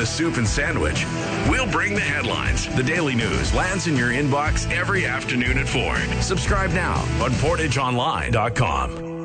soup and sandwich. We'll bring the headlines. The daily news lands in your inbox every afternoon at 4. Subscribe now on PortageOnline.com.